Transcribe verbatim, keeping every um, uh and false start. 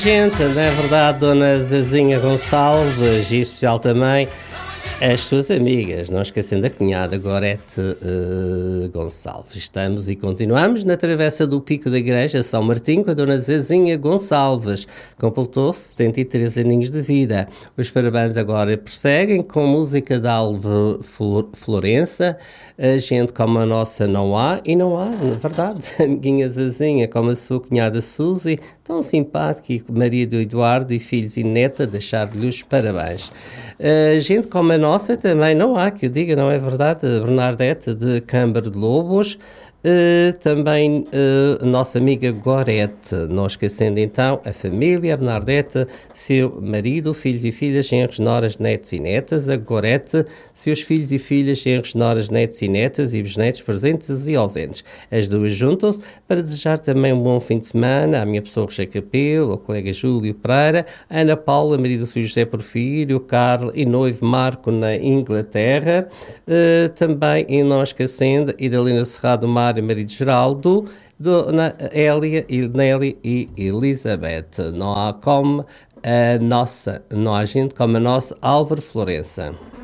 Gente, não é verdade, Dona Zezinha Gonçalves, e em especial também as suas amigas, não esquecendo a cunhada Gorete uh, Gonçalves. Estamos e continuamos na travessa do Pico da Igreja São Martim com a Dona Zezinha Gonçalves. Completou setenta e três aninhos de vida. Os parabéns agora prosseguem com música da Alve Florença. A gente como a nossa não há, e não há, na verdade, a amiguinha Zezinha como a sua cunhada Suzy, tão simpática, e marido Eduardo e filhos e neta, deixar-lhe os parabéns. A gente como a nossa também não há, que eu diga, não é verdade, a Bernadette de Câmara de Lobos, uh, também uh, a nossa amiga Gorete, não esquecendo então a família, a Bernadette, seu marido, filhos e filhas, genros, noras, netos e netas, a Gorete, seus filhos e filhas, genros, noras, netos e netas e bisnetos presentes e ausentes. As duas juntam-se para desejar também um bom fim de semana à minha pessoa Rocha Capelo, ao colega Júlio Pereira, a Ana Paula, marido do filho José Porfírio, Carlos e noivo Marco na Inglaterra, uh, também, e não esquecendo, Idalina Serrado Mário, marido Geraldo, Dona Hélia, Nelly e Elizabeth. Não há como a nossa, não há gente como a nossa Álvaro Florença.